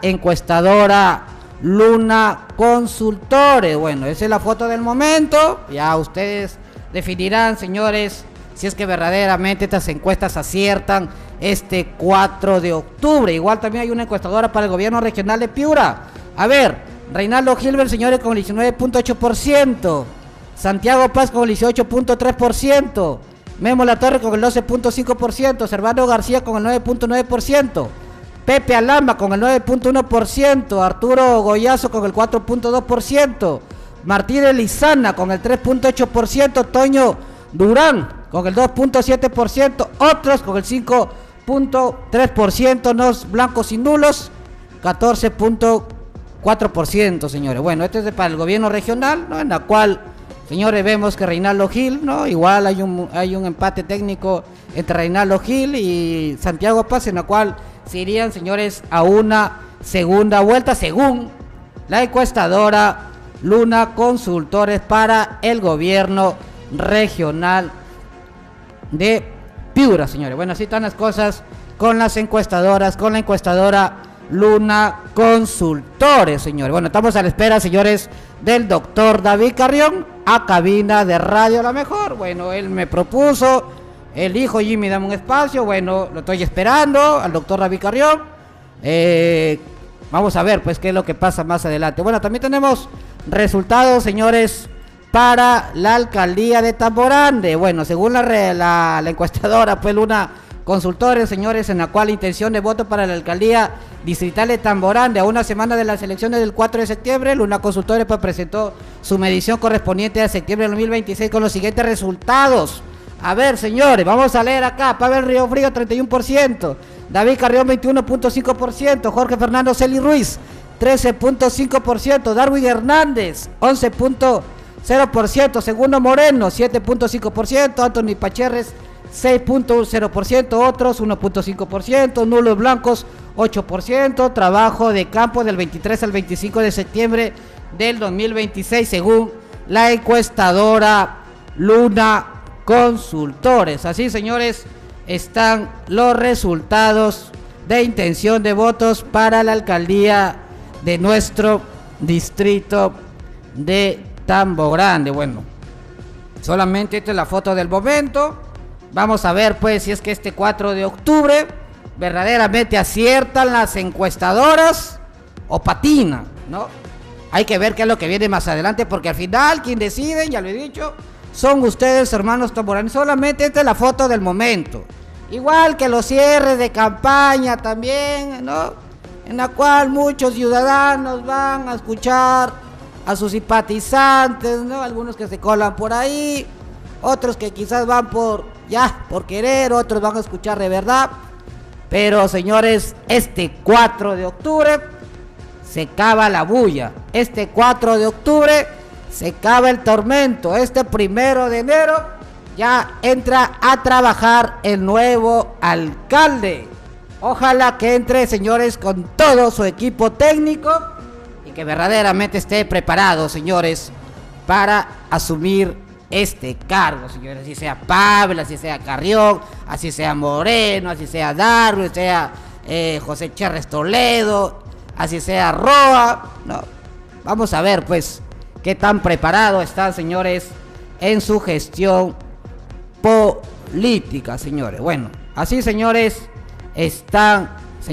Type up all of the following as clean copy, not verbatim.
encuestadora Luna Consultores. Bueno, esa es la foto del momento. Ya ustedes definirán, señores, si es que verdaderamente estas encuestas aciertan este 4 de octubre. Igual también hay una encuestadora para el gobierno regional de Piura. A ver, Reinaldo Gilbert, señores, con el 19.8%. Santiago Paz con el 18.3%. Memo Latorre con el 12.5%. Servando García con el 9.9%. Pepe Alamba con el 9.1%. Arturo Goyazo con el 4.2%. Martínez Lizana con el 3.8%. Toño Durán con el 2.7%. Otros con el 5.3%. Los blancos y nulos 14.4%, señores. Bueno, este es para el gobierno regional, ¿no? En la cual, señores, vemos que Reinaldo Gil, ¿no? Igual hay un empate técnico entre Reinaldo Gil y Santiago Paz, en la cual se irían, señores, a una segunda vuelta, según la encuestadora Luna Consultores para el gobierno regional de Piura, señores. Bueno, así están las cosas con las encuestadoras, con la encuestadora Luna Consultores, señores. Bueno, estamos a la espera, señores, del doctor David Carrión a cabina de Radio La Mejor. Bueno, él me propuso, el hijo Jimmy, dame un espacio. Bueno, lo estoy esperando al doctor David Carrión. Vamos a ver, pues, qué es lo que pasa más adelante. Bueno, también tenemos resultados, señores, para la alcaldía de Tamborande. Bueno, según la encuestadora, pues, Luna Consultores, señores, en la cual la intención de voto para la alcaldía distrital de Tamborande a una semana de las elecciones del 4 de septiembre, Luna Consultores pues presentó su medición correspondiente a septiembre del 2026 con los siguientes resultados. A ver, señores, vamos a leer acá. Pavel Río Frío, 31%. David Carrión, 21.5%. Jorge Fernando Celi Ruiz, 13.5%. Darwin Hernández, 11.0%. Segundo Moreno, 7.5%. Anthony Pacherres, 6.0%, otros 1.5%, nulos blancos 8%, trabajo de campo del 23 al 25 de septiembre del 2026 según la encuestadora Luna Consultores. Así, señores, están los resultados de intención de votos para la alcaldía de nuestro distrito de Tamborande. Bueno, solamente esta es la foto del momento. Vamos a ver, pues, si es que este 4 de octubre verdaderamente aciertan las encuestadoras o patinan, ¿no? Hay que ver qué es lo que viene más adelante, porque al final quien decide, ya lo he dicho, son ustedes, hermanos tamboraneros. Solamente esta es la foto del momento. Igual que los cierres de campaña también, ¿no? En la cual muchos ciudadanos van a escuchar a sus simpatizantes, ¿no? Algunos que se colan por ahí, otros que quizás van por querer, otros van a escuchar de verdad. Pero, señores, este 4 de octubre se acaba la bulla. Este 4 de octubre se acaba el tormento. Este 1 de enero ya entra a trabajar el nuevo alcalde. Ojalá que entre, señores, con todo su equipo técnico y que verdaderamente esté preparado, señores, para asumir este cargo, señores, así sea Pablo, así sea Carrión, así sea Moreno, así sea Darwin, sea José Cherres Toledo, así sea Roa, no. Vamos a ver, pues, qué tan preparado están, señores, en su gestión política, señores. Bueno, así, señores, están,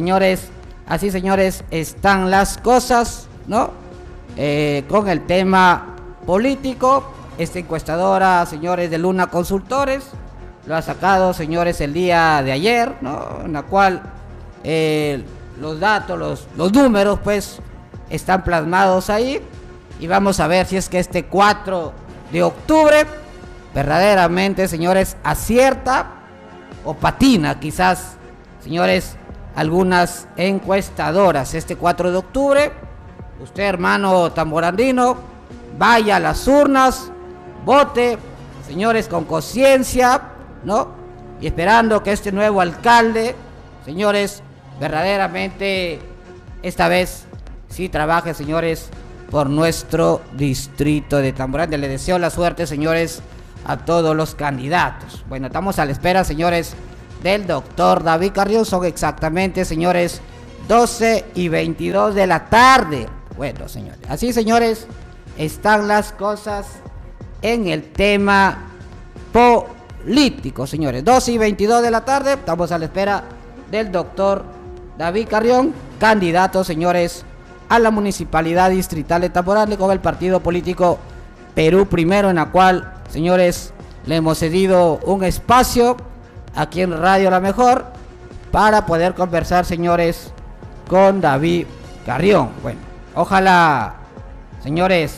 están las cosas, ¿no? Con el tema político. Esta encuestadora, señores, de Luna Consultores, lo ha sacado, señores, el día de ayer, ¿no? En la cual los datos, los números, pues, están plasmados ahí. Y vamos a ver si es que este 4 de octubre verdaderamente, señores, acierta o patina, quizás, señores, algunas encuestadoras. Este 4 de octubre, usted, hermano tamborandino, vaya a las urnas, vote, señores, con conciencia, ¿no? Y esperando que este nuevo alcalde, señores, verdaderamente esta vez sí trabaje, señores, por nuestro distrito de Tamborande. Le deseo la suerte, señores, a todos los candidatos. Bueno, estamos a la espera, señores, del doctor David Carrión. Son exactamente, señores, 12:22 de la tarde. Bueno, señores, así, señores, están las cosas en el tema político, señores. 12:22 de la tarde, estamos a la espera del doctor David Carrión, candidato, señores, a la municipalidad distrital de Tamborandi con el partido político Perú Primero, en la cual, señores, le hemos cedido un espacio aquí en Radio La Mejor para poder conversar, señores, con David Carrión. Bueno, ojalá, señores,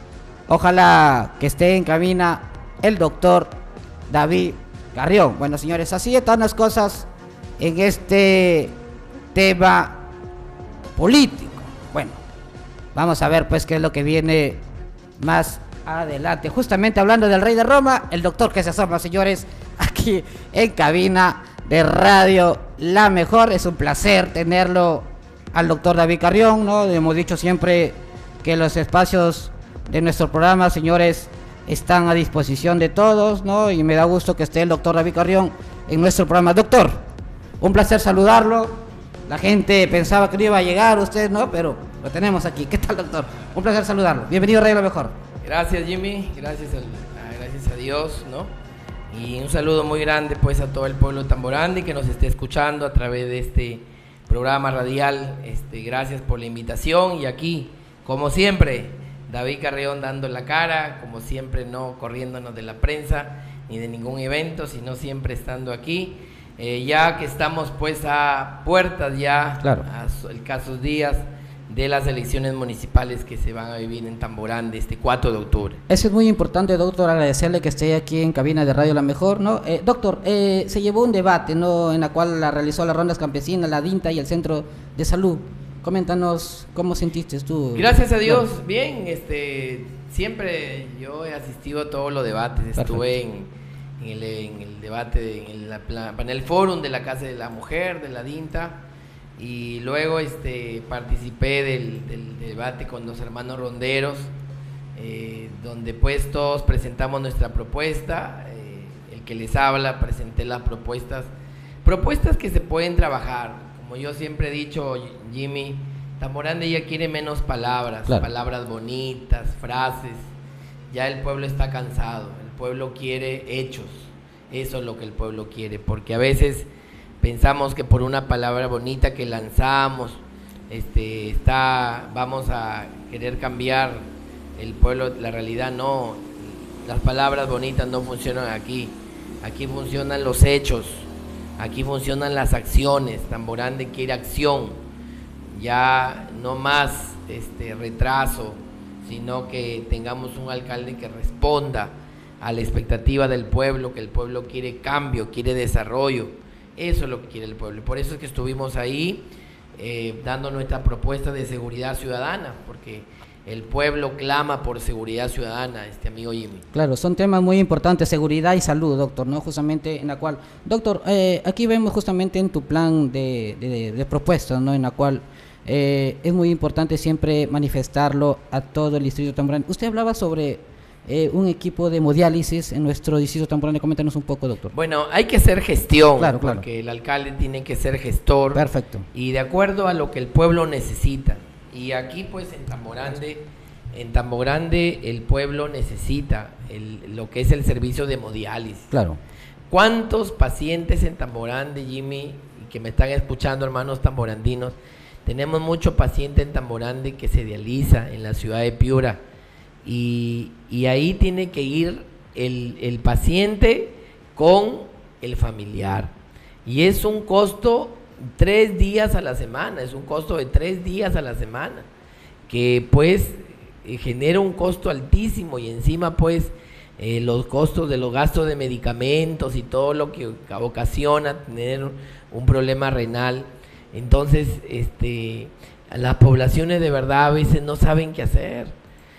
ojalá que esté en cabina el doctor David Carrión. Bueno, señores, así están las cosas en este tema político. Bueno, vamos a ver pues qué es lo que viene más adelante. Justamente hablando del rey de Roma, el doctor que se asoma, señores, aquí en cabina de Radio La Mejor. Es un placer tenerlo al doctor David Carrión, ¿no? Hemos dicho siempre que los espacios de nuestro programa, señores, están a disposición de todos, ¿no? Y me da gusto que esté el doctor David Carrión en nuestro programa. Doctor, un placer saludarlo. La gente pensaba que no iba a llegar usted, ¿no? Pero lo tenemos aquí. ¿Qué tal, doctor? Un placer saludarlo. Bienvenido a Radio La Mejor. Gracias, Jimmy. Gracias a Dios, ¿no? Y un saludo muy grande pues a todo el pueblo de Tamborandi que nos esté escuchando a través de este programa radial. Gracias por la invitación, y aquí, como siempre, David Carrión dando la cara, como siempre, no corriéndonos de la prensa ni de ningún evento, sino siempre estando aquí, ya que estamos pues a puertas ya, claro, a escasos días de las elecciones municipales que se van a vivir en Tamborandi este 4 de octubre. Eso es muy importante, doctor, agradecerle que esté aquí en cabina de Radio La Mejor, ¿no? Doctor, se llevó un debate, ¿no?, en la cual la realizó las rondas campesinas, la DINTA y el Centro de Salud. Coméntanos cómo sentiste tú. Gracias a Dios, claro. Bien, siempre yo he asistido a todos los debates. Perfecto. Estuve en el debate, en el panel forum de la Casa de la Mujer, de la DINTA, y luego participé del debate con los hermanos ronderos, donde pues todos presentamos nuestra propuesta. El que les habla, presenté las propuestas que se pueden trabajar. Como yo siempre he dicho, Jimmy, Tamborandi ya quiere menos palabras, claro, palabras bonitas, frases. Ya el pueblo está cansado, el pueblo quiere hechos. Eso es lo que el pueblo quiere, porque a veces pensamos que por una palabra bonita que lanzamos, vamos a querer cambiar el pueblo. La realidad no, las palabras bonitas no funcionan aquí. Aquí funcionan los hechos, aquí funcionan las acciones. Tamborandi quiere acción, ya no más retraso, sino que tengamos un alcalde que responda a la expectativa del pueblo, que el pueblo quiere cambio, quiere desarrollo. Eso es lo que quiere el pueblo, y por eso es que estuvimos ahí dando nuestra propuesta de seguridad ciudadana, porque el pueblo clama por seguridad ciudadana, amigo Jimmy. Claro, son temas muy importantes, seguridad y salud, doctor, ¿no? Justamente en la cual, doctor, aquí vemos justamente en tu plan de propuestas, ¿no?, en la cual es muy importante siempre manifestarlo a todo el distrito de Tamborandi. Usted hablaba sobre un equipo de hemodiálisis en nuestro distrito de Tamborandi. Coméntanos un poco, doctor. Bueno, hay que hacer gestión, claro, porque claro, el alcalde tiene que ser gestor. Perfecto. Y de acuerdo a lo que el pueblo necesita. Y aquí pues en Tamborandi el pueblo necesita lo que es el servicio de hemodiálisis. Claro. ¿Cuántos pacientes en Tamborandi, Jimmy, y que me están escuchando, hermanos tamborandinos? Tenemos muchos pacientes en Tamborandi que se dializa en la ciudad de Piura, y ahí tiene que ir el paciente con el familiar, y es un costo 3 días a la semana, es un costo de 3 días a la semana, que pues genera un costo altísimo, y encima pues los costos de los gastos de medicamentos y todo lo que ocasiona tener un problema renal. Entonces las poblaciones de verdad a veces no saben qué hacer,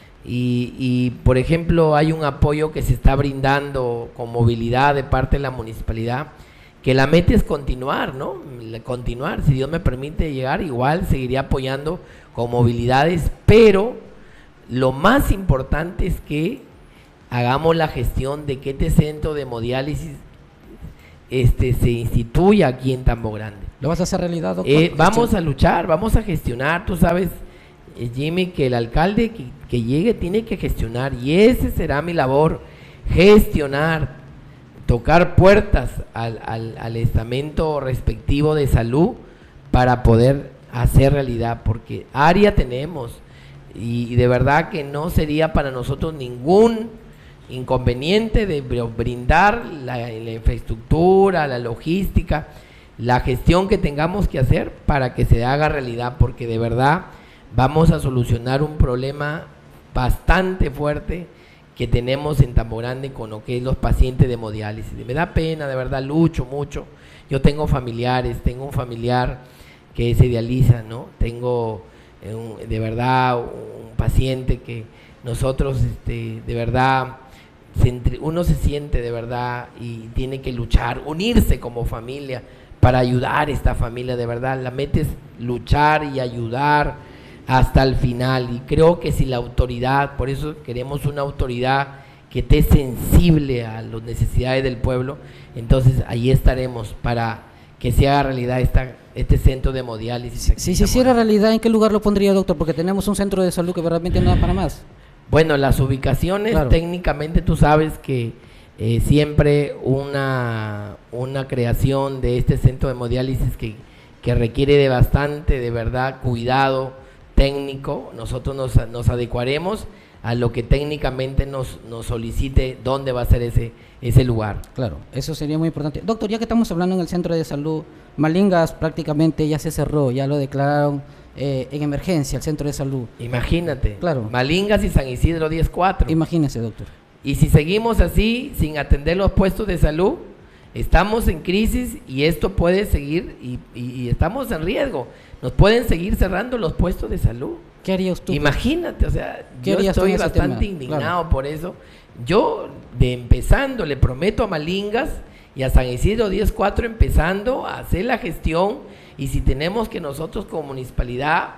y por ejemplo hay un apoyo que se está brindando con movilidad de parte de la municipalidad, que la meta es continuar, ¿no? Continuar, si Dios me permite llegar, igual seguiría apoyando con movilidades, pero lo más importante es que hagamos la gestión de que este centro de hemodiálisis se instituya aquí en Tamborandi. ¿Lo vas a hacer realidad, doctor? Vamos a luchar, vamos a gestionar. Tú sabes, Jimmy, que el alcalde que llegue tiene que gestionar, y ese será mi labor, gestionar, tocar puertas al estamento respectivo de salud para poder hacer realidad, porque área tenemos, y de verdad que no sería para nosotros ningún inconveniente de brindar la infraestructura, la logística, la gestión que tengamos que hacer para que se haga realidad, porque de verdad vamos a solucionar un problema bastante fuerte que tenemos en Tambo Grande con lo que es los pacientes de hemodiálisis. Me da pena, de verdad, lucho mucho. Yo tengo familiares, tengo un familiar que se dializa, ¿no? Tengo de verdad un paciente que nosotros, de verdad, uno se siente de verdad y tiene que luchar, unirse como familia para ayudar a esta familia, de verdad. La meta es luchar y ayudar hasta el final, y creo que si la autoridad, por eso queremos una autoridad que esté sensible a las necesidades del pueblo, entonces ahí estaremos para que se haga realidad este centro de hemodiálisis. Si se hiciera realidad, ¿en qué lugar lo pondría, doctor? Porque tenemos un centro de salud que realmente no da para más. Bueno, las ubicaciones, claro, técnicamente tú sabes que siempre una creación de este centro de hemodiálisis que requiere de bastante, de verdad, cuidado técnico, nosotros nos adecuaremos a lo que técnicamente nos solicite dónde va a ser ese lugar. Claro, eso sería muy importante. Doctor, ya que estamos hablando en el centro de salud, Malingas prácticamente ya se cerró, ya lo declararon en emergencia el centro de salud. Imagínate, claro. Malingas y San Isidro 10-4. Imagínese, doctor. Y si seguimos así, sin atender los puestos de salud, estamos en crisis y esto puede seguir y estamos en riesgo. Nos pueden seguir cerrando los puestos de salud. ¿Qué harías tú? Imagínate, o sea, yo estoy bastante indignado, claro, por eso. Yo, empezando, le prometo a Malingas y a San Isidro 10-4, empezando a hacer la gestión, y si tenemos que nosotros como municipalidad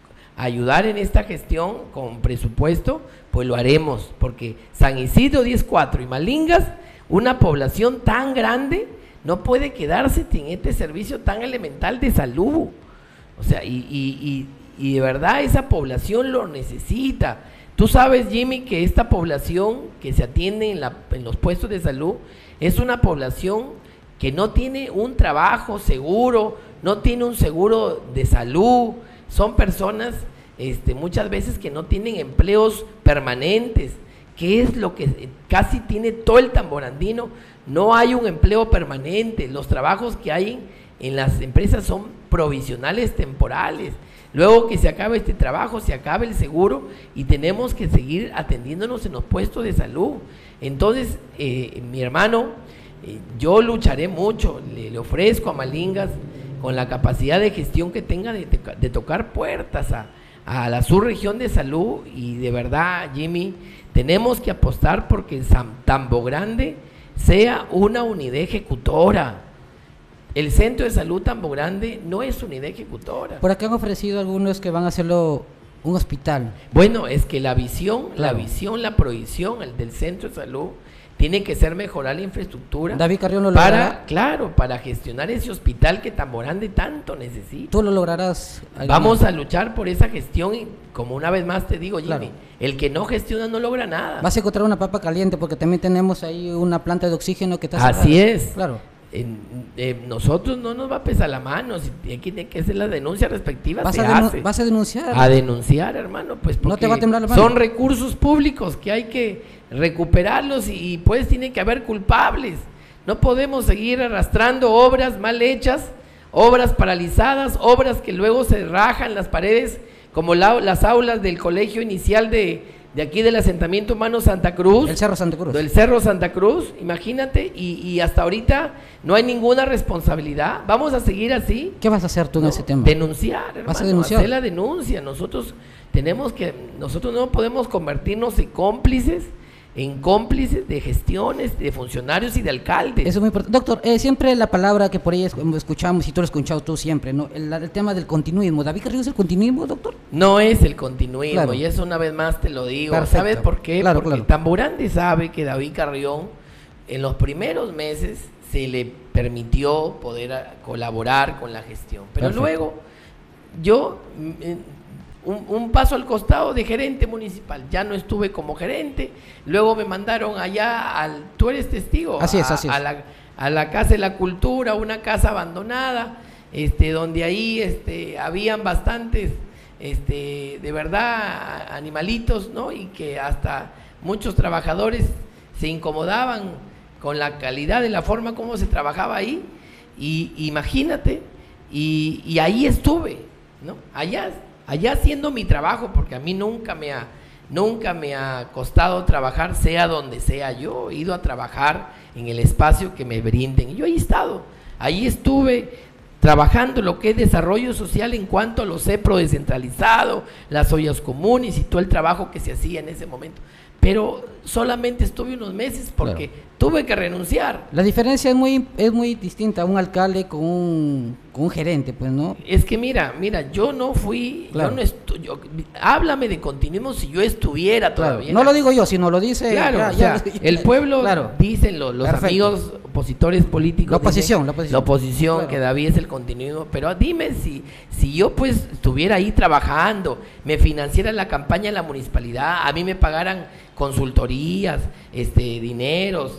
ayudar en esta gestión con presupuesto, pues lo haremos, porque San Isidro 10-4 y Malingas, una población tan grande, no puede quedarse sin este servicio tan elemental de salud. O sea, y de verdad esa población lo necesita. Tú sabes, Jimmy, que esta población que se atiende en los puestos de salud es una población que no tiene un trabajo seguro, no tiene un seguro de salud, son personas muchas veces que no tienen empleos permanentes, que es lo que casi tiene todo el tamborandino. No hay un empleo permanente, los trabajos que hay en las empresas son provisionales, temporales. Luego que se acabe este trabajo, se acaba el seguro y tenemos que seguir atendiéndonos en los puestos de salud. Entonces, mi hermano, yo lucharé mucho, le ofrezco a Malingas, con la capacidad de gestión que tenga de tocar puertas a la subregión de salud, y de verdad, Jimmy, tenemos que apostar porque Tambo Grande sea una unidad ejecutora. El centro de salud Tambo Grande no es unidad ejecutora. Por acá han ofrecido algunos que van a hacerlo un hospital. Bueno, es que la visión, claro, la proyección del centro de salud tiene que ser mejorar la infraestructura. David Carrión lo logrará. Para gestionar ese hospital que Tambo Grande tanto necesita. Tú lo lograrás. Vamos a luchar por esa gestión, y como una vez más te digo, Jimmy, claro, el que no gestiona no logra nada. Vas a encontrar una papa caliente, porque también tenemos ahí una planta de oxígeno que está cerrada. Así es. Claro. Nosotros no nos va a pesar la mano, si tiene que hacer la denuncia respectiva. ¿Vas a denunciar? A denunciar, hermano, pues porque no te va a temblar la mano. Son recursos públicos que hay que recuperarlos, y pues tiene que haber culpables. No podemos seguir arrastrando obras mal hechas, obras paralizadas, obras que luego se rajan las paredes, como las aulas del colegio inicial de aquí del asentamiento humano Santa Cruz. El Cerro Santa Cruz. Del Cerro Santa Cruz, imagínate, y hasta ahorita no hay ninguna responsabilidad. Vamos a seguir así. ¿Qué vas a hacer tú en ese tema? Denunciar, hermano. ¿Vas a denunciar? Hacer la denuncia. Nosotros no podemos convertirnos en cómplices de gestiones, de funcionarios y de alcaldes. Eso es muy importante. Doctor, siempre la palabra que por ahí escuchamos, y tú lo has escuchado tú siempre, ¿no? El tema del continuismo. ¿David Carrillo es el continuismo, doctor? No es el continuismo, claro, y eso una vez más te lo digo. Perfecto. ¿Sabes por qué? Claro, porque claro, Tambo Grande sabe que David Carrión en los primeros meses se le permitió poder colaborar con la gestión. Pero Perfecto. luego yo, un paso al costado de gerente municipal, ya no estuve como gerente, luego me mandaron allá tú eres testigo, Así es. a la Casa de la Cultura, una casa abandonada, donde ahí habían bastantes, de verdad, animalitos, ¿no? Y que hasta muchos trabajadores se incomodaban con la calidad de la forma como se trabajaba ahí, y imagínate, y ahí estuve, ¿no? Allá haciendo mi trabajo, porque a mí nunca me ha costado trabajar, sea donde sea. Yo he ido a trabajar en el espacio que me brinden, y yo ahí estuve trabajando lo que es desarrollo social en cuanto a los CEPRO descentralizado, las ollas comunes y todo el trabajo que se hacía en ese momento. Pero solamente estuve unos meses porque tuve que renunciar. La diferencia es muy distinta, un alcalde con un gerente, pues, ¿no? Es que mira, yo no fui, Claro. Háblame de continuismo si yo estuviera todavía. No lo digo yo, sino lo dice... Claro, ya, el pueblo, claro. dicen los Perfecto. amigos opositores políticos. La oposición, claro. Que David es el continuismo. Pero dime si yo pues estuviera ahí trabajando, me financiara la campaña en la municipalidad, a mí me pagaran consultorías, dineros,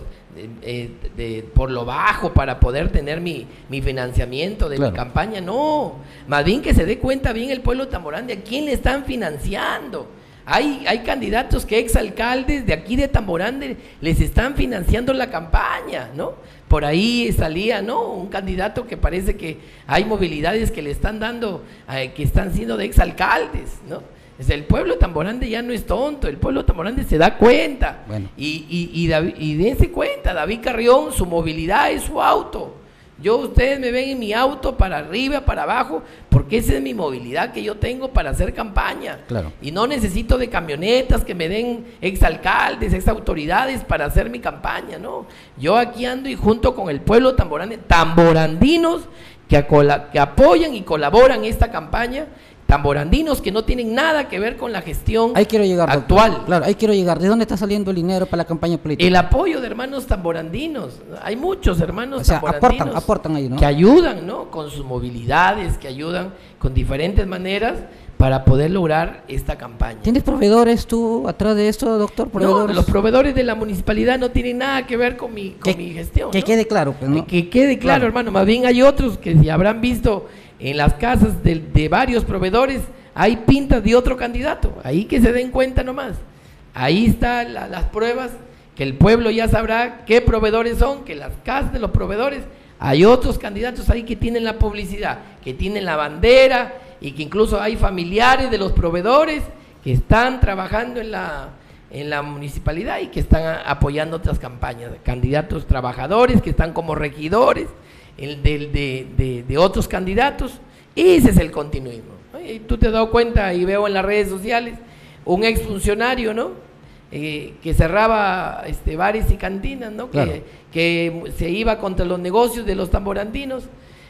por lo bajo para poder tener mi financiamiento de mi campaña, no, más bien que se dé cuenta bien el pueblo Tamborandi a quién le están financiando. Hay candidatos que exalcaldes de aquí de Tamborandi les están financiando la campaña, ¿no? Por ahí salía, ¿no? Un candidato que parece que hay movilidades que le están dando, que están siendo de exalcaldes, ¿no? El pueblo Tamborandi ya no es tonto, el pueblo Tamborandi se da cuenta. Bueno. Y dense cuenta, David Carrión, su movilidad es su auto. Ustedes me ven en mi auto para arriba, para abajo, porque esa es mi movilidad que yo tengo para hacer campaña. Claro. Y no necesito de camionetas que me den exalcaldes, exautoridades para hacer mi campaña, no. Yo aquí ando y junto con el pueblo Tamborandi, tamborandinos que apoyan y colaboran esta campaña, tamborandinos que no tienen nada que ver con la gestión ahí quiero llegar, actual. Doctor. Claro, ahí quiero llegar. ¿De dónde está saliendo el dinero para la campaña política? El apoyo de hermanos tamborandinos. Hay muchos hermanos o sea, tamborandinos aportan ahí, ¿no? que ayudan, ¿no? Con sus movilidades, que ayudan con diferentes maneras para poder lograr esta campaña. ¿Tienes proveedores tú atrás de esto, doctor? No, los proveedores de la municipalidad no tienen nada que ver con mi gestión. Que ¿no? quede claro, pues, ¿no? Que quede claro, hermano. Más bien hay otros que si habrán visto en las casas de varios proveedores, hay pintas de otro candidato. Ahí que se den cuenta nomás. Ahí están las pruebas, que el pueblo ya sabrá qué proveedores son, que las casas de los proveedores, hay otros candidatos ahí que tienen la publicidad, que tienen la bandera, y que incluso hay familiares de los proveedores que están trabajando en la municipalidad y que están apoyando otras campañas, candidatos trabajadores que están como regidores de otros candidatos. Ese es el continuismo, ¿no? Y tú te has dado cuenta, y veo en las redes sociales un exfuncionario, ¿no? Que cerraba bares y cantinas, ¿no? Claro. Que se iba contra los negocios de los tamborandinos,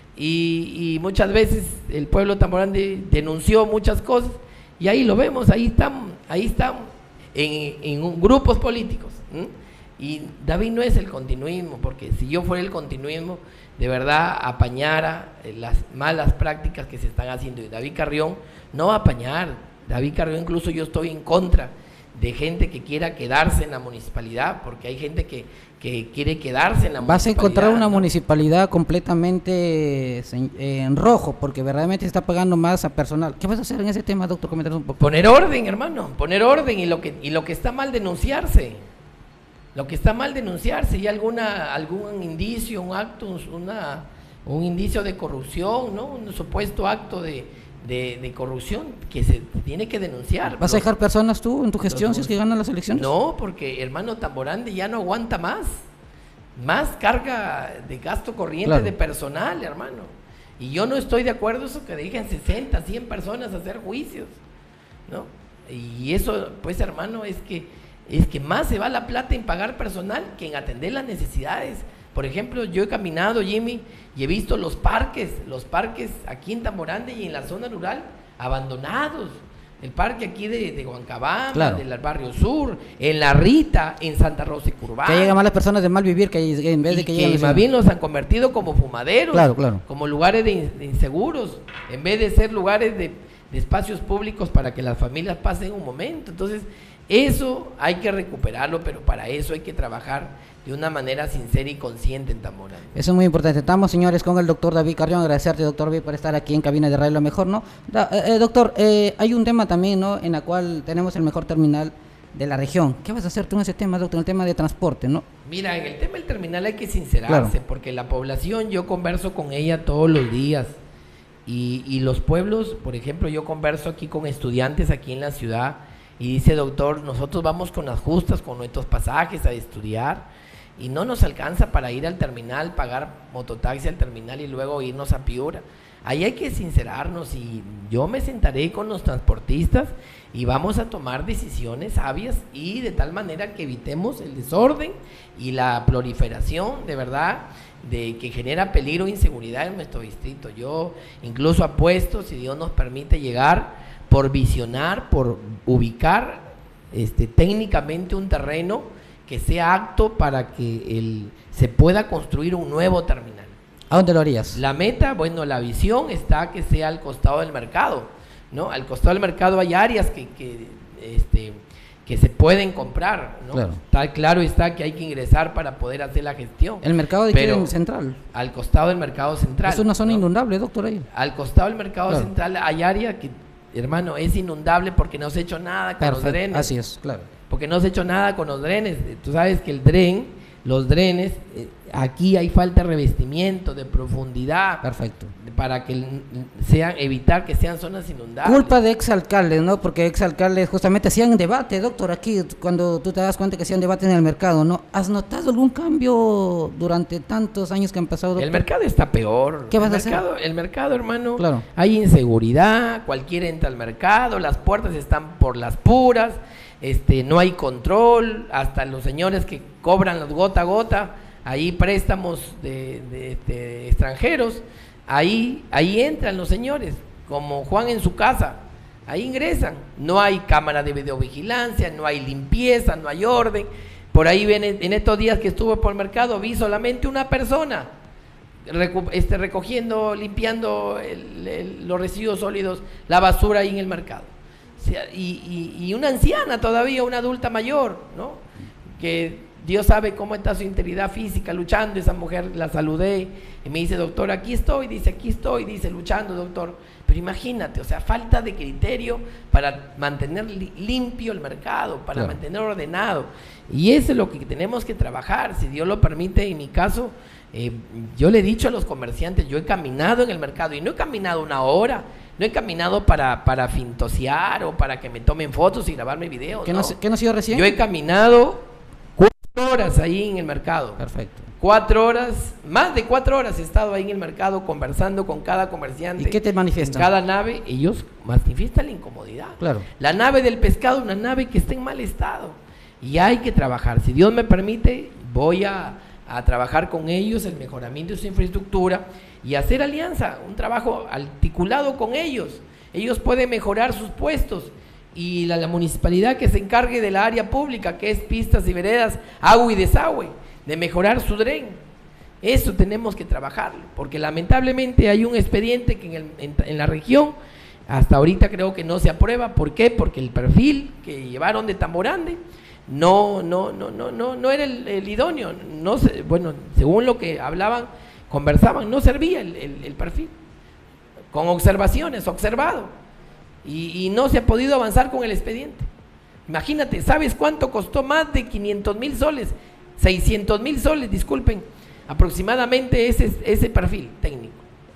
y muchas veces el pueblo tamborandi denunció muchas cosas, y ahí lo vemos, ahí están en grupos políticos, ¿m? Y David no es el continuismo, porque si yo fuera el continuismo, de verdad apañara las malas prácticas que se están haciendo, y David Carrión no va a apañar. David Carrión, incluso yo estoy en contra de gente que quiera quedarse en la municipalidad, porque hay gente que quiere quedarse en la municipalidad. Vas a encontrar una ¿no? municipalidad completamente en rojo, porque verdaderamente está pagando más a personal. ¿Qué vas a hacer en ese tema, doctor? Coméntanos un poco. Poner orden, hermano, poner orden, y lo que está mal, denunciarse. Lo que está mal, denunciarse, y algún indicio, un acto, un indicio de corrupción, ¿no? Un supuesto acto de corrupción que se tiene que denunciar. ¿Vas a dejar personas tú en tu gestión si es que ganan las elecciones? No, porque hermano Tamborandi ya no aguanta más carga de gasto corriente, claro, de personal, hermano. Y yo no estoy de acuerdo eso que dejen 60, 100 personas a hacer juicios, ¿no? Y eso, pues, hermano, es que más se va la plata en pagar personal que en atender las necesidades. Por ejemplo, yo he caminado, Jimmy, y he visto los parques aquí en Tamborandi y en la zona rural abandonados. El parque aquí de Huancabamba, Claro. del barrio sur, en La Rita, en Santa Rosa y Curbán. Que llegan más las personas de mal vivir que en vez de Y que que lleguen más bien los han convertido como fumaderos, Claro, claro. como lugares de inseguros, en vez de ser lugares de espacios públicos para que las familias pasen un momento. Entonces, eso hay que recuperarlo, pero para eso hay que trabajar de una manera sincera y consciente en Tamborandi. Eso es muy importante. Estamos, señores, con el doctor David Carrión. Agradecerte, doctor David, por estar aquí en Cabina de Radio Lo Mejor, ¿no? Doctor, hay un tema también, ¿no?, en la cual tenemos el mejor terminal de la región. ¿Qué vas a hacer tú en ese tema, doctor? En el tema de transporte, ¿no? Mira, en el tema del terminal hay que sincerarse, Claro. porque la población, yo converso con ella todos los días, y los pueblos, por ejemplo, yo converso aquí con estudiantes aquí en la ciudad, y dice, doctor, nosotros vamos con las justas, con nuestros pasajes a estudiar, y no nos alcanza para ir al terminal, pagar mototaxi al terminal y luego irnos a Piura. Ahí hay que sincerarnos, y yo me sentaré con los transportistas y vamos a tomar decisiones sabias, y de tal manera que evitemos el desorden y la proliferación, de verdad, de que genera peligro e inseguridad en nuestro distrito. Yo incluso apuesto, si Dios nos permite, llegar por visionar, por ubicar técnicamente un terreno que sea apto para que se pueda construir un nuevo terminal. ¿A dónde lo harías? La meta, bueno, la visión está que sea al costado del mercado, ¿no? Al costado del mercado hay áreas que se pueden comprar, ¿no? Claro. Está claro, está que hay que ingresar para poder hacer la gestión. El mercado de Pero Quilín Central. al costado del mercado central. Es una zona ¿no? inundable, doctor, ahí. Al costado del mercado Claro. central hay área que, hermano, es inundable porque no se ha hecho nada con los Perfecto. drenes. Así es, claro. Porque no se ha hecho nada con los drenes. Tú sabes que los drenes, aquí hay falta de revestimiento, de profundidad, Perfecto. para que evitar que sean zonas inundables. Culpa de exalcaldes, ¿no? Porque exalcaldes justamente hacían debate, doctor, aquí, cuando tú te das cuenta que hacían debate en el mercado, ¿no? ¿Has notado algún cambio durante tantos años que han pasado, doctor? El mercado está peor. ¿Qué vas a hacer? El mercado, hermano, Claro. hay inseguridad, cualquiera entra al mercado, las puertas están por las puras, no hay control, hasta los señores que cobran los gota a gota, ahí préstamos de extranjeros, ahí entran los señores, como Juan en su casa, ahí ingresan, no hay cámara de videovigilancia, no hay limpieza, no hay orden. Por ahí en estos días que estuve por el mercado, vi solamente una persona recogiendo, limpiando los residuos sólidos, la basura ahí en el mercado. O sea, y una anciana todavía, una adulta mayor, ¿no? Que Dios sabe cómo está su integridad física, luchando. Esa mujer la saludé y me dice, doctor, aquí estoy, dice, luchando, doctor. Pero imagínate, o sea, falta de criterio para mantener limpio el mercado, para Claro. mantener ordenado. Y eso es lo que tenemos que trabajar, si Dios lo permite. En mi caso, yo le he dicho a los comerciantes, yo he caminado en el mercado, y no he caminado una hora, no he caminado para fintosear o para que me tomen fotos y grabarme videos. ¿Qué no ha sido recién? Yo he caminado 4 horas ahí en el mercado. Perfecto. 4 horas, más de 4 horas he estado ahí en el mercado conversando con cada comerciante. ¿Y qué te manifiestan? En cada nave, ellos manifiestan la incomodidad. Claro. La nave del pescado, una nave que está en mal estado. Y hay que trabajar. Si Dios me permite, voy a trabajar con ellos el mejoramiento de su infraestructura y hacer alianza, un trabajo articulado con ellos. Ellos pueden mejorar sus puestos, y la municipalidad que se encargue de la área pública, que es pistas y veredas, agua y desagüe, de mejorar su dren. Eso tenemos que trabajarlo, porque lamentablemente hay un expediente que en la región hasta ahorita creo que no se aprueba. ¿Por qué? Porque el perfil que llevaron de Tamborandi no era el idóneo. No sé, bueno, según lo que hablaban, conversaban, no servía el perfil. Con observaciones, observado. Y no se ha podido avanzar con el expediente. Imagínate, ¿sabes cuánto costó? Más de 500,000 soles, 600,000 soles, disculpen, aproximadamente ese perfil técnico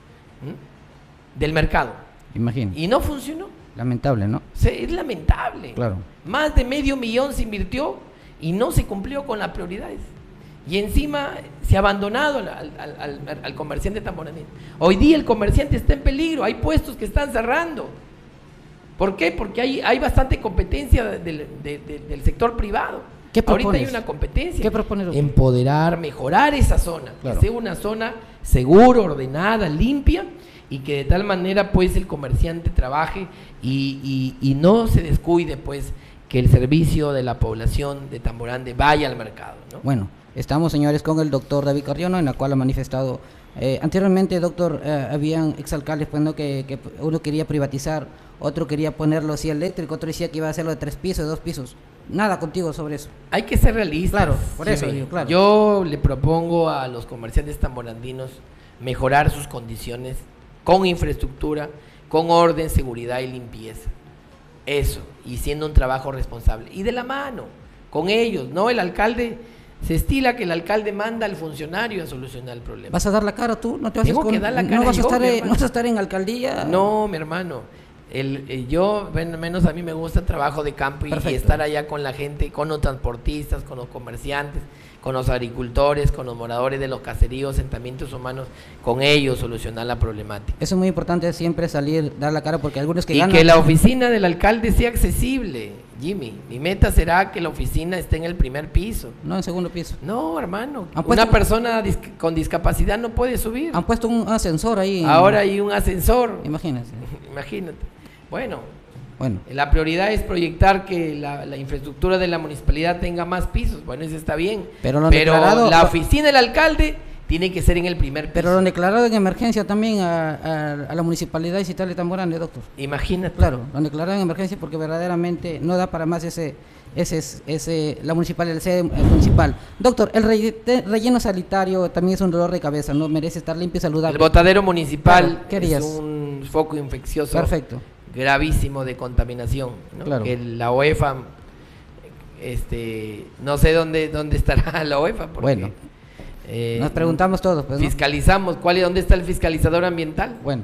del mercado. Imagino. Y no funcionó. Lamentable, ¿no? Es lamentable. Claro. Más de $500,000 se invirtió y no se cumplió con las prioridades. Y encima se ha abandonado al comerciante tamborandino. Hoy día el comerciante está en peligro, hay puestos que están cerrando. ¿Por qué? Porque hay bastante competencia del sector privado. ¿Qué Ahorita propones? hay una competencia. ¿Qué propones, doctor? Empoderar, mejorar esa zona, Claro. que sea una zona segura, ordenada, limpia, y que de tal manera pues el comerciante trabaje y no se descuide pues que el servicio de la población de Tamborande vaya al mercado, ¿no? Bueno, estamos, señores, con el doctor David Carrión, en la cual ha manifestado anteriormente, doctor, habían exalcaldes pues, ¿no? que uno quería privatizar, otro quería ponerlo así eléctrico, otro decía que iba a hacerlo de 3 pisos, de 2 pisos. Nada contigo sobre eso. Hay que ser realistas. Claro, por eso digo, claro. Yo le propongo a los comerciantes tamborandinos mejorar sus condiciones con infraestructura, con orden, seguridad y limpieza. Eso, y siendo un trabajo responsable. Y de la mano, con ellos, ¿no? El alcalde, se estila que el alcalde manda al funcionario a solucionar el problema. ¿Vas a dar la cara tú? ¿No te vas Tengo que dar la cara ¿No vas a yo, estar, no vas a estar en alcaldía? No, mi hermano. Yo, menos a mí me gusta el trabajo de campo y estar allá con la gente, con los transportistas, con los comerciantes, con los agricultores, con los moradores de los caseríos, asentamientos humanos, con ellos solucionar la problemática. Eso es muy importante, siempre salir, dar la cara, porque algunos que y ganan... que la oficina del alcalde sea accesible, Jimmy. Mi meta será que la oficina esté en el primer piso. No, en segundo piso. No, hermano. Una persona con discapacidad no puede subir. Han puesto un ascensor ahí. Ahora hay un ascensor. Imagínate. Imagínate. Bueno, la prioridad es proyectar que la infraestructura de la municipalidad tenga más pisos. Bueno, eso está bien. Pero la oficina del alcalde tiene que ser en el primer piso. Pero lo han declarado en emergencia también a la municipalidad distrital de Tamborande, doctor. Imagínate. Claro, lo han declarado en emergencia porque verdaderamente no da para más la municipalidad, el sede municipal. Doctor, el relleno sanitario también es un dolor de cabeza, ¿no? Merece estar limpio y saludable. El botadero municipal es un foco infeccioso. Perfecto. Gravísimo de contaminación, ¿no? Claro. Que la OEFA, no sé dónde estará la OEFA, porque bueno, nos preguntamos todos, pues, ¿no? Fiscalizamos, ¿dónde está el fiscalizador ambiental? Bueno,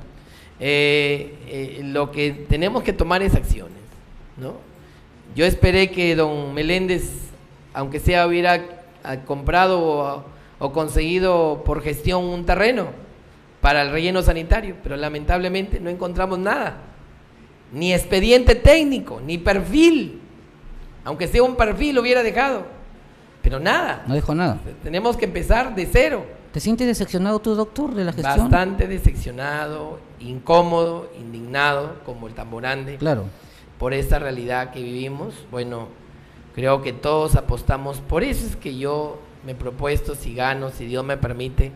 lo que tenemos que tomar es acciones, ¿no? Yo esperé que don Meléndez, aunque sea hubiera comprado o conseguido por gestión un terreno para el relleno sanitario, pero lamentablemente no encontramos nada. Ni expediente técnico, ni perfil. Aunque sea un perfil, lo hubiera dejado. Pero nada. No dejó nada. Tenemos que empezar de cero. ¿Te sientes decepcionado tú, doctor, de la gestión? Bastante decepcionado, incómodo, indignado, como el Tamborande. Claro. Por esta realidad que vivimos. Bueno, creo que todos apostamos. Por eso es que yo me he propuesto, si gano, si Dios me permite,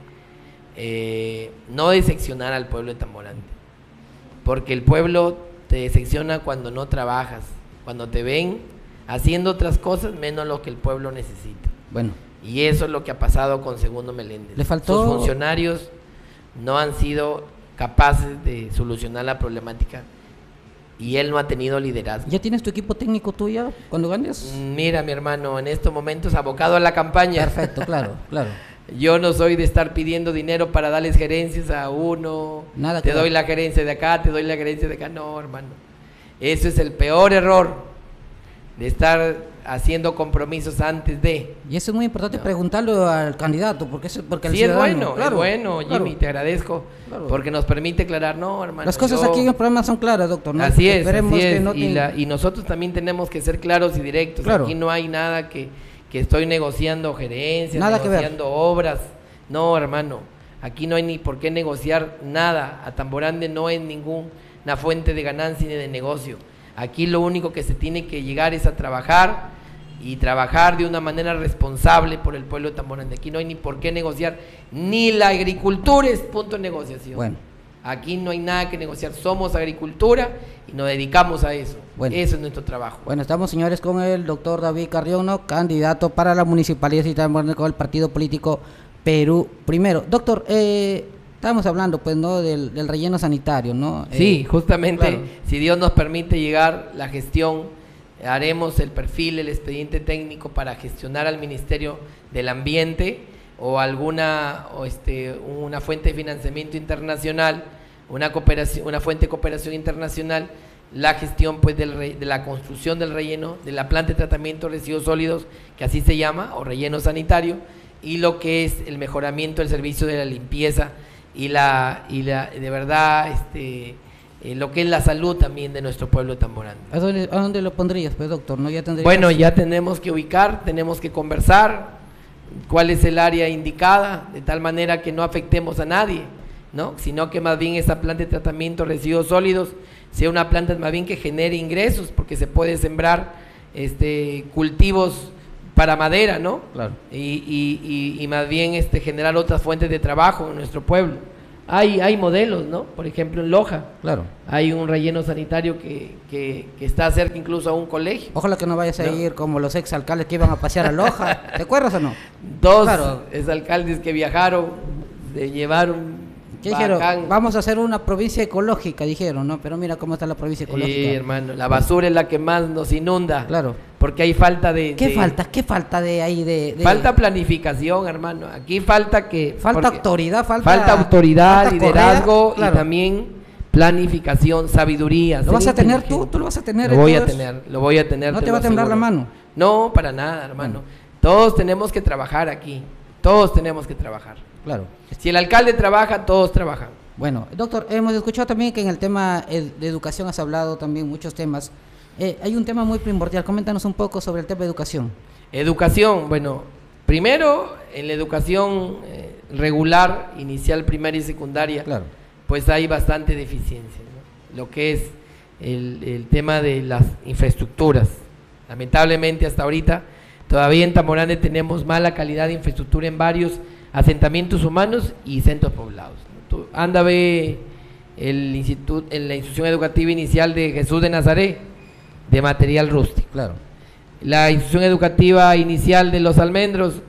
no decepcionar al pueblo de Tamborande. Porque el pueblo te decepciona cuando no trabajas, cuando te ven haciendo otras cosas menos lo que el pueblo necesita. Bueno. Y eso es lo que ha pasado con Segundo Meléndez. Le faltó... Sus funcionarios no han sido capaces de solucionar la problemática y él no ha tenido liderazgo. ¿Ya tienes tu equipo técnico tuyo cuando ganes? Mira, mi hermano, en estos momentos abocado a la campaña. Perfecto, claro, claro. Yo no soy de estar pidiendo dinero para darles gerencias a uno. Nada te doy la gerencia de acá, te doy la gerencia de acá. No, hermano. Eso es el peor error, de estar haciendo compromisos antes de. Y eso es muy importante preguntarlo al candidato, porque el sí, ciudadano, es bueno, Jimmy, te agradezco, porque nos permite aclarar, no, hermano. Las cosas aquí en el programa son claras, doctor, ¿no? Así es, y nosotros también tenemos que ser claros y directos. Claro. Aquí no hay nada que estoy negociando gerencias, negociando obras. No, hermano, aquí no hay ni por qué negociar nada. A Tamborande no es ninguna fuente de ganancia ni de negocio. Aquí lo único que se tiene que llegar es a trabajar y trabajar de una manera responsable por el pueblo de Tamborande. Aquí no hay ni por qué negociar, ni la agricultura es punto de negociación. Bueno. Aquí no hay nada que negociar, somos agricultura y nos dedicamos a eso. Bueno, eso es nuestro trabajo. Bueno, estamos, señores, con el doctor David Carrión, ¿no? Candidato para la municipalidad de Tamborande con el partido político Perú Primero. Doctor, estábamos hablando, pues, ¿no? Del relleno sanitario, ¿no? Sí, justamente, claro. Si Dios nos permite llegar la gestión, haremos el perfil, el expediente técnico para gestionar al Ministerio del Ambiente o una fuente de financiamiento internacional, una fuente de cooperación internacional, la gestión pues de la construcción del relleno, de la planta de tratamiento de residuos sólidos, que así se llama, o relleno sanitario, y lo que es el mejoramiento del servicio de la limpieza y de verdad lo que es la salud también de nuestro pueblo de Tamborande. ¿A dónde lo pondrías, pues, doctor? ¿No? Ya tenemos que ubicar, tenemos que conversar cuál es el área indicada, de tal manera que no afectemos a nadie, ¿no? Sino que más bien esa planta de tratamiento de residuos sólidos sea una planta más bien que genere ingresos, porque se puede sembrar cultivos para madera, ¿no? Claro. Y más bien generar otras fuentes de trabajo en nuestro pueblo. Hay modelos, ¿no? Por ejemplo, en Loja. Claro. Hay un relleno sanitario que está cerca incluso a un colegio. Ojalá que no vayas a ir como los exalcaldes que iban a pasear a Loja. ¿Te acuerdas o no? Dos exalcaldes que viajaron, llevaron. ¿Qué dijeron? Vamos a hacer una provincia ecológica, dijeron, ¿no? Pero mira cómo está la provincia ecológica. Sí, hermano, la basura es la que más nos inunda. Claro. Porque hay falta de... ¿Qué falta de ahí? Falta planificación, hermano. Aquí falta autoridad, falta autoridad, liderazgo, claro. Y también planificación, sabiduría. ¿Lo vas a tener tú? ¿Tú lo vas a tener? Lo voy a tener. ¿No te va a temblar la mano? No, para nada, hermano. Todos tenemos que trabajar aquí. Todos tenemos que trabajar. Claro. Si el alcalde trabaja, todos trabajan. Bueno, doctor, hemos escuchado también que en el tema de educación has hablado también muchos temas. Hay un tema muy primordial. Coméntanos un poco sobre el tema de educación. Educación, bueno, primero en la educación regular, inicial, primaria y secundaria, claro, pues hay bastante deficiencia, ¿no? Lo que es el tema de las infraestructuras. Lamentablemente hasta ahorita todavía en Tamborande tenemos mala calidad de infraestructura en varios asentamientos humanos y centros poblados. Tú anda a ver la institución educativa inicial de Jesús de Nazaret, de material rústico. Claro. La institución educativa inicial de Los Almendros,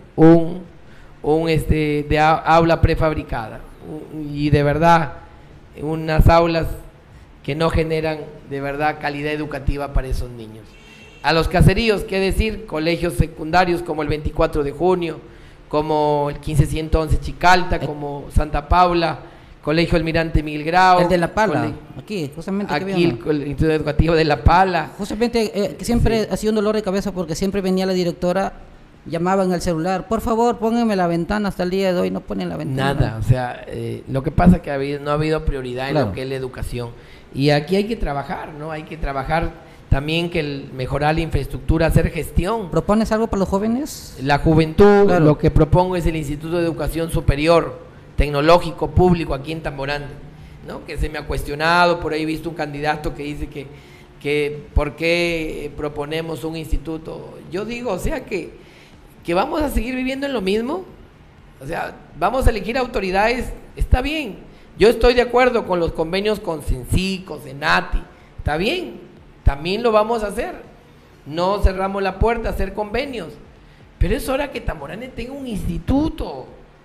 de aula prefabricada, y de verdad unas aulas que no generan de verdad calidad educativa para esos niños. A los caseríos, qué decir, colegios secundarios como el 24 de junio, como el 1511 Chicalta, como Santa Paula, Colegio Almirante Miguel Grau. El de La Pala, aquí, justamente. Aquí el Instituto Educativo de La Pala. Justamente, que siempre ha sido un dolor de cabeza porque siempre venía la directora, llamaba en el celular, por favor, pónganme la ventana, hasta el día de hoy no ponen la ventana. Nada, o sea, lo que pasa es que no ha habido prioridad en claro, lo que es la educación. Y aquí hay que trabajar, ¿no? Hay que trabajar también mejorar la infraestructura, hacer gestión. ¿Propones algo para los jóvenes? La juventud, claro, lo que propongo es el Instituto de Educación Superior, tecnológico, público, aquí en Tamborande, ¿no? Que se me ha cuestionado, por ahí he visto un candidato que dice que ¿por qué proponemos un instituto? Yo digo, o sea, que vamos a seguir viviendo en lo mismo, o sea, vamos a elegir autoridades, está bien, yo estoy de acuerdo con los convenios con CENSI, con CENATI, está bien, también lo vamos a hacer, no cerramos la puerta a hacer convenios, pero es hora que Tamborande tenga un instituto.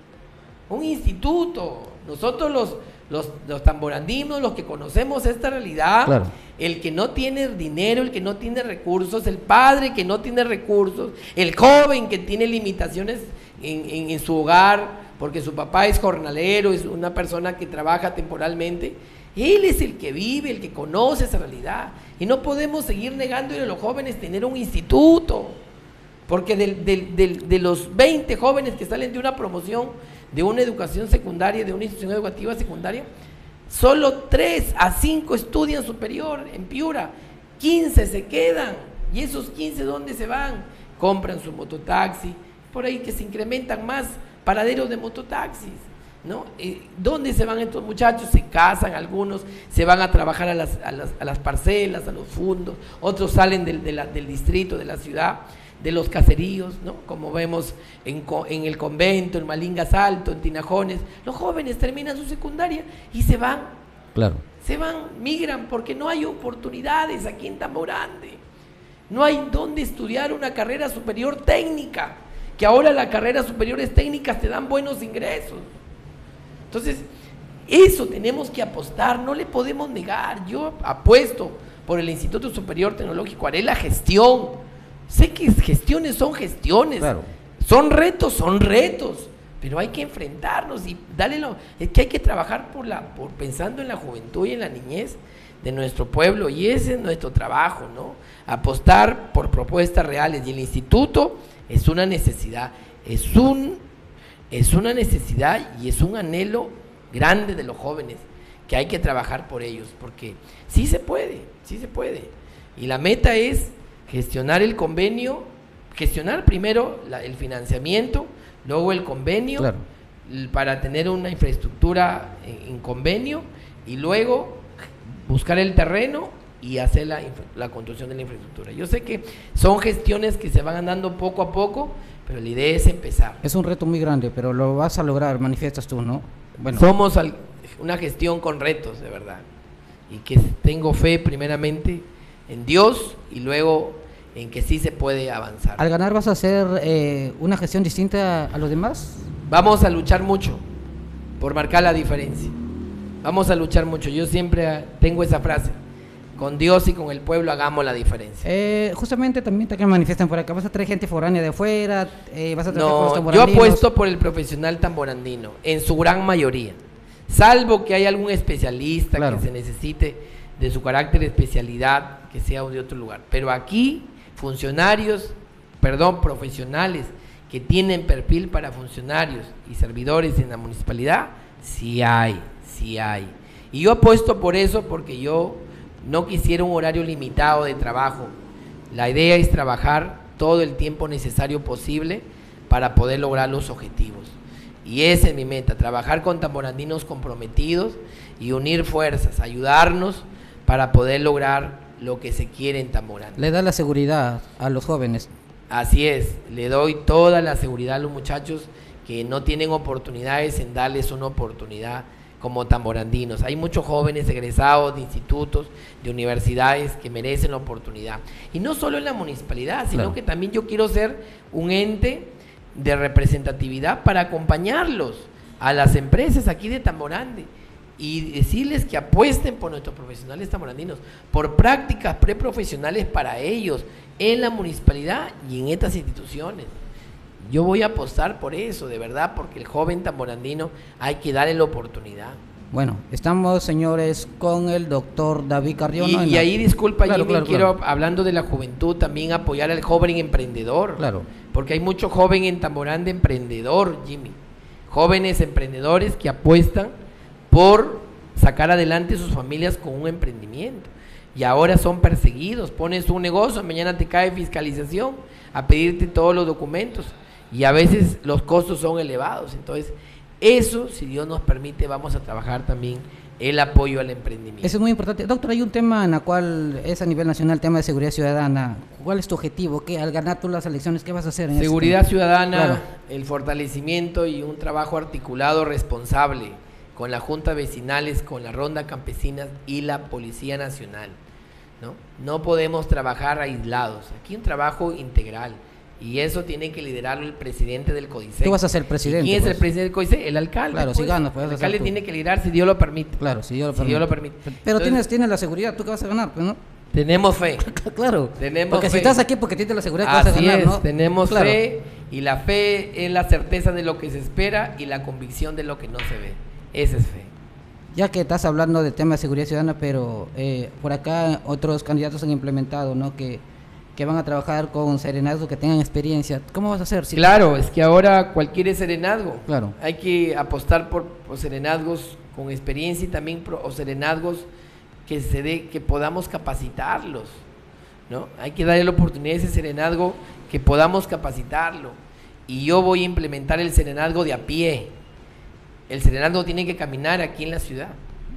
Nosotros los tamborandinos, los que conocemos esta realidad, claro, el que no tiene dinero, el que no tiene recursos, el padre que no tiene recursos, el joven que tiene limitaciones en su hogar, porque su papá es jornalero, es una persona que trabaja temporalmente, él es el que vive, el que conoce esa realidad, y no podemos seguir negándole a los jóvenes tener un instituto, porque de los 20 jóvenes que salen de una promoción de una educación secundaria, de una institución educativa secundaria, solo 3 a 5 estudian superior en Piura, 15 se quedan, y esos 15 ¿dónde se van? Compran su mototaxi, por ahí que se incrementan más paraderos de mototaxis, ¿no? ¿Dónde se van estos muchachos? Se casan algunos, se van a trabajar a las parcelas, a los fundos, otros salen del distrito, de la ciudad, de los caseríos, ¿no? Como vemos en el convento, en Malingas Alto, en Tinajones, los jóvenes terminan su secundaria y se van. Claro. Se van, migran, porque no hay oportunidades aquí en Tamborande. No hay donde estudiar una carrera superior técnica, que ahora las carreras superiores técnicas te dan buenos ingresos. Entonces, eso tenemos que apostar, no le podemos negar. Yo apuesto por el Instituto Superior Tecnológico, haré la gestión. Sé que gestiones son gestiones, claro, son retos, pero hay que enfrentarnos y es que hay que trabajar pensando en la juventud y en la niñez de nuestro pueblo, y ese es nuestro trabajo, ¿no? Apostar por propuestas reales, y el instituto es una necesidad, es una necesidad y es un anhelo grande de los jóvenes, que hay que trabajar por ellos, porque sí se puede, y la meta es gestionar el convenio, gestionar primero el financiamiento, luego el convenio, claro, para tener una infraestructura en convenio y luego buscar el terreno y hacer la construcción de la infraestructura. Yo sé que son gestiones que se van dando poco a poco, pero la idea es empezar. Es un reto muy grande, pero lo vas a lograr, manifiestas tú, ¿no? Bueno, somos una gestión con retos, de verdad, y que tengo fe primeramente en Dios y luego en que sí se puede avanzar. ¿Al ganar vas a hacer una gestión distinta a los demás? Vamos a luchar mucho por marcar la diferencia. Vamos a luchar mucho. Yo siempre tengo esa frase: con Dios y con el pueblo hagamos la diferencia. Justamente también te que manifiestan por acá. ¿Vas a traer gente foránea de afuera? ¿Vas a traer por los No, yo tamborandinos? apuesto por el profesional tamborandino, en su gran mayoría. Salvo que haya algún especialista, claro, que se necesite de su carácter de especialidad, que sea de otro lugar. Pero aquí, profesionales que tienen perfil para funcionarios y servidores en la municipalidad, sí hay. Y yo apuesto por eso, porque yo no quisiera un horario limitado de trabajo. La idea es trabajar todo el tiempo necesario posible para poder lograr los objetivos. Y esa es mi meta, trabajar con tamborandinos comprometidos y unir fuerzas, ayudarnos para poder lograr lo que se quiere en Tamborandi. Le da la seguridad a los jóvenes. Así es, le doy toda la seguridad a los muchachos que no tienen oportunidades, en darles una oportunidad como tamborandinos. Hay muchos jóvenes egresados de institutos, de universidades que merecen la oportunidad. Y no solo en la municipalidad, sino que también yo quiero ser un ente de representatividad para acompañarlos a las empresas aquí de Tamborandi y decirles que apuesten por nuestros profesionales tamborandinos, por prácticas preprofesionales para ellos en la municipalidad y en estas instituciones. Yo voy a apostar por eso, de verdad, porque el joven tamborandino hay que darle la oportunidad. Bueno, estamos, señores, con el doctor David Carrión. Y ahí, disculpa, Jimmy, quiero, hablando de la juventud, también apoyar al joven emprendedor. Claro. Porque hay mucho joven en Tamborandi emprendedor, Jimmy. Jóvenes emprendedores que apuestan por sacar adelante sus familias con un emprendimiento. Y ahora son perseguidos. Pones un negocio, mañana te cae fiscalización a pedirte todos los documentos. Y a veces los costos son elevados. Entonces, eso, si Dios nos permite, vamos a trabajar también el apoyo al emprendimiento. Eso es muy importante. Doctor, hay un tema en el cual es a nivel nacional, el tema de seguridad ciudadana. ¿Cuál es tu objetivo? ¿Al ganar tú las elecciones, qué vas a hacer? En seguridad ciudadana, claro, el fortalecimiento y un trabajo articulado responsable con las juntas vecinales, con la ronda campesinas y la Policía Nacional. No podemos trabajar aislados. Aquí un trabajo integral. Y eso tiene que liderarlo el presidente del CODICEC. Tú vas a ser presidente. ¿Quién es el presidente del CODICEC? El alcalde. Claro, pues. Si ganas, pues. El alcalde tiene que liderar si Dios lo permite. Claro, si Dios lo permite. Pero entonces, tienes la seguridad, tú que vas a ganar, pues, ¿no? Tenemos fe. Claro. Porque si estás aquí porque tienes la seguridad que vas a ganar, ¿no? Tenemos fe, y la fe es la certeza de lo que se espera y la convicción de lo que no se ve. Esa es fe. Ya que estás hablando del tema de seguridad ciudadana, pero por acá otros candidatos han implementado, ¿no? Que van a trabajar con serenazgos que tengan experiencia. ¿Cómo vas a hacer? Claro, es que ahora cualquier serenazgo. Claro. Hay que apostar por serenazgos con experiencia y también o serenazgos que podamos capacitarlos, ¿no? Hay que darle la oportunidad a ese serenazgo que podamos capacitarlo. Y yo voy a implementar el serenazgo de a pie. El serenazgo tiene que caminar aquí en la ciudad.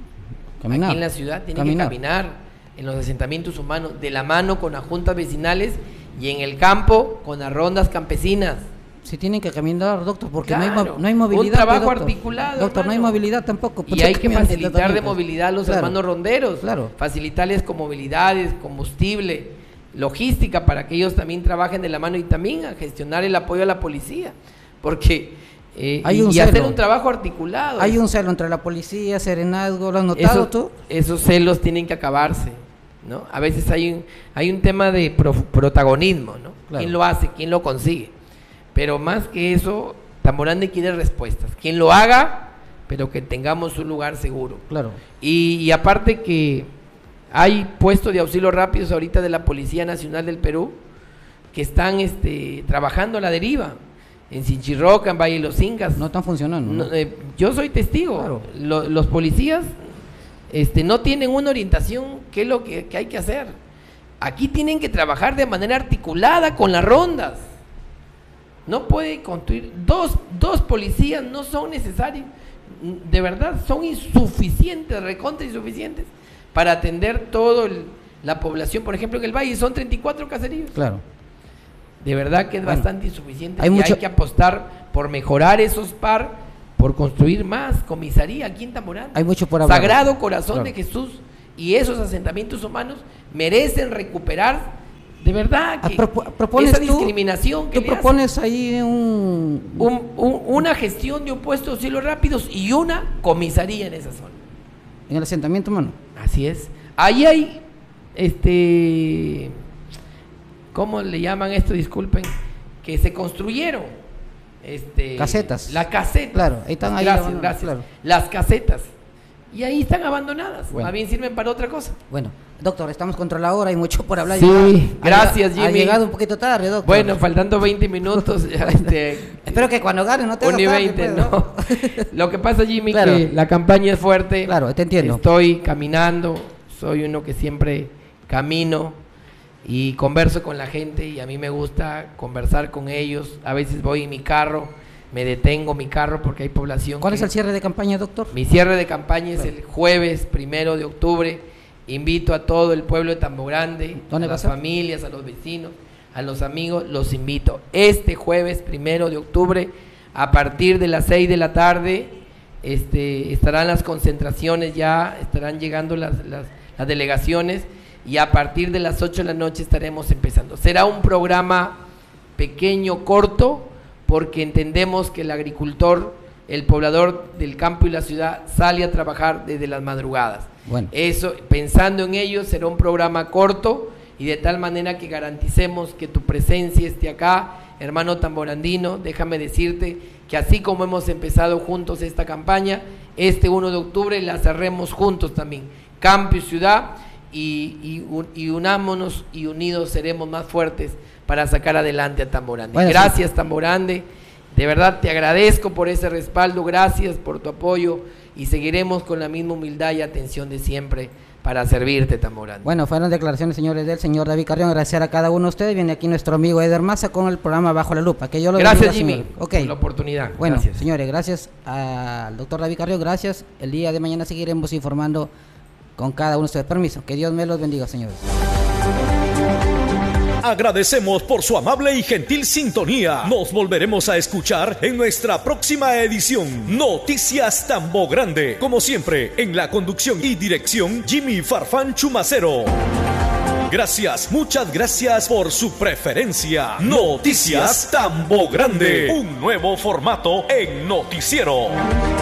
Aquí en la ciudad tiene que caminar en los asentamientos humanos, de la mano con las juntas vecinales y en el campo con las rondas campesinas. Si tienen que caminar, doctor, porque claro, no hay movilidad. Un trabajo doctor. articulado. Doctor, hermano. No hay movilidad tampoco. Y hay que facilitar de movilidad a los claro, hermanos ronderos. Claro. Facilitarles con movilidades, combustible, logística para que ellos también trabajen de la mano y también a gestionar el apoyo a la policía. Porque hacer un trabajo articulado. Hay un celo entre la policía, serenazgo, ¿lo has notado tú? Esos celos tienen que acabarse, ¿no? A veces hay un tema de protagonismo, ¿no? Claro. ¿Quién lo hace? ¿Quién lo consigue? Pero más que eso, Tamborandi quiere respuestas. ¿Quién lo haga? Pero que tengamos un lugar seguro. Claro. Y aparte que hay puestos de auxilio rápidos ahorita de la Policía Nacional del Perú que están trabajando a la deriva. En Sinchirroca, en Valle de los Incas. No están funcionando. ¿No? Yo soy testigo. Claro. Los policías no tienen una orientación, qué es lo que hay que hacer. Aquí tienen que trabajar de manera articulada con las rondas. no puede construir, dos policías no son necesarios, de verdad son insuficientes, recontra insuficientes, para atender toda la población. Por ejemplo, en el Valle son 34 caseríos. Claro. De verdad que es bastante insuficiente, hay que que por mejorar esos par, por construir más comisaría aquí en Tamborandi. Hay mucho por hablar. Sagrado Corazón Claro. de Jesús y esos asentamientos humanos merecen recuperar, de verdad, que esa discriminación que tú propones ahí una gestión de un puesto de auxilio rápidos y una comisaría en esa zona. En el asentamiento humano. Así es. Ahí hay, ¿cómo le llaman esto? Disculpen, que se construyeron casetas. Las casetas. Claro, ahí están. Gracias. Claro. Las casetas. Y ahí están abandonadas. Bueno. Más bien sirven para otra cosa. Bueno, doctor, estamos contra la hora, hay mucho por hablar. Sí, gracias, Jimmy. Ha llegado un poquito tarde, doctor. Bueno, faltando 20 minutos. Espero que cuando gane no te hagas 1 y tarde, 20, pues, no. Lo que pasa, Jimmy, claro, que la campaña es fuerte. Claro, te entiendo. Estoy caminando, soy uno que siempre camino y converso con la gente y a mí me gusta conversar con ellos. A veces voy en mi carro, me detengo mi carro porque hay población. ¿Cuál es el cierre de campaña, doctor? Mi cierre de campaña es el jueves 1 de octubre. Invito a todo el pueblo de Tambogrande, a las familias, a los vecinos, a los amigos, los invito. Este jueves 1 de octubre, a partir de las 6 de la tarde, estarán las concentraciones ya, estarán llegando las delegaciones y a partir de las 8 de la noche estaremos empezando. Será un programa pequeño, corto, porque entendemos que el agricultor, el poblador del campo y la ciudad sale a trabajar desde las madrugadas. Bueno. Eso, pensando en ello, será un programa corto y de tal manera que garanticemos que tu presencia esté acá, hermano tamborandino. Déjame decirte que así como hemos empezado juntos esta campaña, este 1 de octubre la cerremos juntos también, campo y ciudad, y unámonos y unidos seremos más fuertes para sacar adelante a Tamborandi. Bueno, gracias, sí. Tamborandi, de verdad te agradezco por ese respaldo, gracias por tu apoyo y seguiremos con la misma humildad y atención de siempre para servirte, Tamborandi. Bueno, fueron declaraciones, señores, del señor David Carrión. Agradecer a cada uno de ustedes. Viene aquí nuestro amigo Eder Maza con el programa Bajo la Lupa. Que yo lo gracias, bendiga, Jimmy, okay, por la oportunidad. Bueno, gracias. Señores, gracias al doctor David Carrión, gracias. El día de mañana seguiremos informando con cada uno de ustedes. Permiso, que Dios me los bendiga, señores. Agradecemos por su amable y gentil sintonía. Nos volveremos a escuchar en nuestra próxima edición. Noticias Tambogrande. Como siempre, en la conducción y dirección, Jimmy Farfán Chumacero. Gracias, muchas gracias por su preferencia. Noticias Tambogrande. Un nuevo formato en noticiero.